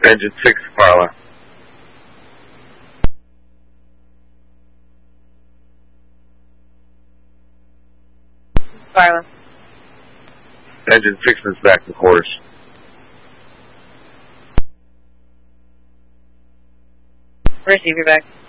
Engine 6, Carla. Carla. Engine 6 is back to course. Receiver back.